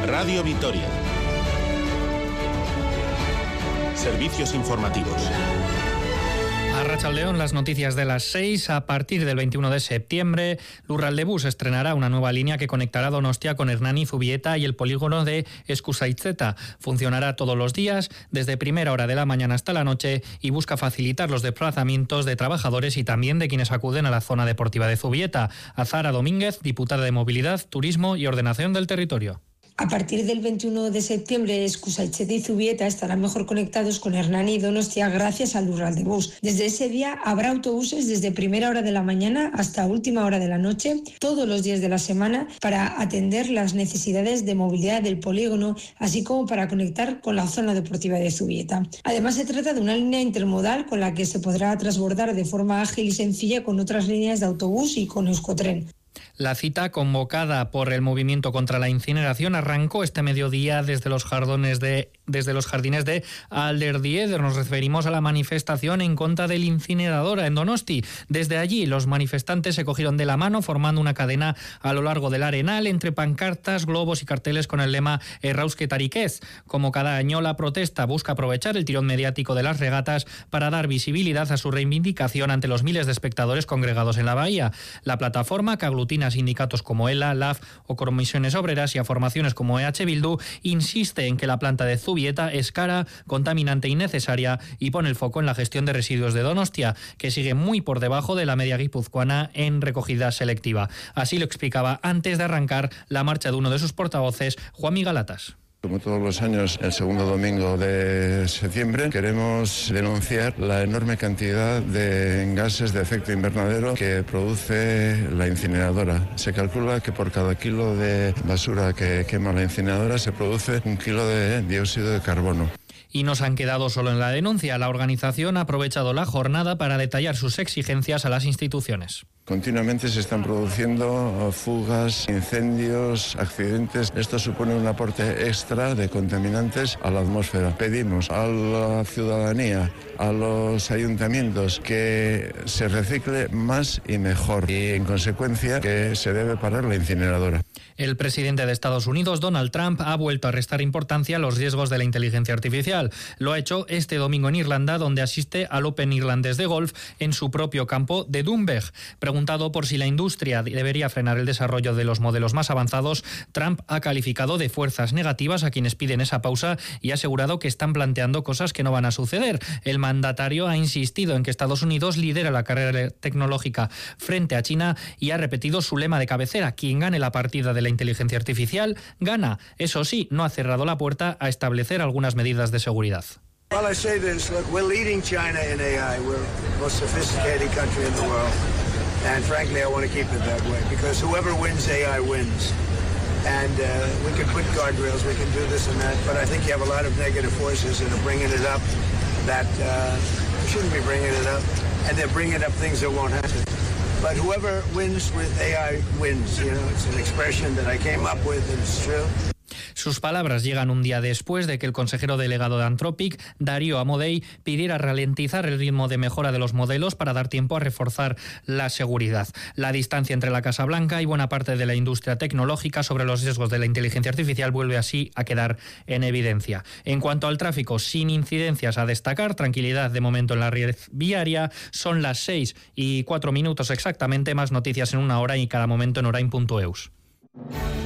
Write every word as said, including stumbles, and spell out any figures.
Radio Vitoria. Servicios informativos. Arratsaldeon, las noticias de las seis. A partir del veintiuno de septiembre, Lurraldebus estrenará una nueva línea que conectará Donostia con Hernani, Zubieta y el polígono de Eskusaitzeta. Funcionará todos los días, desde primera hora de la mañana hasta la noche, y busca facilitar los desplazamientos de trabajadores y también de quienes acuden a la zona deportiva de Zubieta. Azara Domínguez, diputada de Movilidad, Turismo y Ordenación del Territorio. A partir del veintiuno de septiembre, Eskusaitzeta y Zubieta estarán mejor conectados con Hernani y Donostia gracias al Lurraldebus. Desde ese día habrá autobuses desde primera hora de la mañana hasta última hora de la noche, todos los días de la semana, para atender las necesidades de movilidad del polígono, así como para conectar con la zona deportiva de Zubieta. Además, se trata de una línea intermodal con la que se podrá transbordar de forma ágil y sencilla con otras líneas de autobús y con Euskotren. La cita, convocada por el Movimiento contra la Incineración, arrancó este mediodía desde los jardines de, desde los jardines de Alderdieder. Nos referimos a la manifestación en contra del incinerador en Donosti. Desde allí, los manifestantes se cogieron de la mano, formando una cadena a lo largo del Arenal, entre pancartas, globos y carteles con el lema Errausketarik. Como cada año, la protesta busca aprovechar el tirón mediático de las regatas para dar visibilidad a su reivindicación ante los miles de espectadores congregados en la bahía. La plataforma, que aglutina a sindicatos como ELA, L A F o comisiones obreras y a formaciones como E H Bildu, insiste en que la planta de Zubieta es cara, contaminante e innecesaria y pone el foco en la gestión de residuos de Donostia, que sigue muy por debajo de la media guipuzcoana en recogida selectiva. Así lo explicaba antes de arrancar la marcha de uno de sus portavoces, Juanmi Galatas. Como todos los años, el segundo domingo de septiembre, queremos denunciar la enorme cantidad de gases de efecto invernadero que produce la incineradora. Se calcula que por cada kilo de basura que quema la incineradora se produce un kilo de dióxido de carbono. Y no se han quedado solo en la denuncia. La organización ha aprovechado la jornada para detallar sus exigencias a las instituciones. Continuamente se están produciendo fugas, incendios, accidentes. Esto supone un aporte extra de contaminantes a la atmósfera. Pedimos a la ciudadanía, a los ayuntamientos, que se recicle más y mejor y, en consecuencia, que se debe parar la incineradora. El presidente de Estados Unidos, Donald Trump, ha vuelto a restar importancia a los riesgos de la inteligencia artificial. Lo ha hecho este domingo en Irlanda, donde asiste al Open Irlandés de golf en su propio campo de Doonbeg. Preguntado por si la industria debería frenar el desarrollo de los modelos más avanzados, Trump ha calificado de fuerzas negativas a quienes piden esa pausa y ha asegurado que están planteando cosas que no van a suceder. El mandatario ha insistido en que Estados Unidos lidera la carrera tecnológica frente a China y ha repetido su lema de cabecera: quien gane la partida de la inteligencia artificial gana. Eso sí, no ha cerrado la puerta a establecer algunas medidas de seguridad. Well, I say this, look, we're leading China in A I. We're the most sophisticated country in the world. And frankly, I want to keep it that way, because whoever wins A I wins. And uh, we can put guardrails, we can do this and that, but I think you have a lot of negative forces that are bringing it up that uh, shouldn't be bringing it up, and they're bringing up things that won't happen. But whoever wins with A I wins, you know, it's an expression that I came up with and it's true. Sus palabras llegan un día después de que el consejero delegado de Anthropic, Darío Amodei, pidiera ralentizar el ritmo de mejora de los modelos para dar tiempo a reforzar la seguridad. La distancia entre la Casa Blanca y buena parte de la industria tecnológica sobre los riesgos de la inteligencia artificial vuelve así a quedar en evidencia. En cuanto al tráfico, sin incidencias a destacar, tranquilidad de momento en la red viaria. Son las seis y cuatro minutos exactamente, más noticias en una hora y cada momento en orain punto eus.